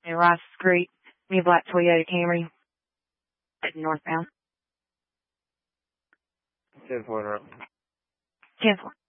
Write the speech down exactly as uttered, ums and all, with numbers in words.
in Rice Creek, me a black Toyota Camry, heading northbound. ten four interrupt. ten four.